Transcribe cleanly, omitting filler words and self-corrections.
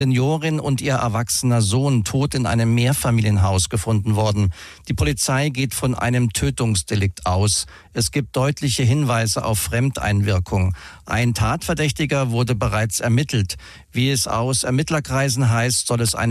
Seniorin und ihr erwachsener Sohn tot in einem Mehrfamilienhaus gefunden worden. Die Polizei geht von einem Tötungsdelikt aus. Es gibt deutliche Hinweise auf Fremdeinwirkung. Ein Tatverdächtiger wurde bereits ermittelt. Wie es aus Ermittlerkreisen heißt, soll es eine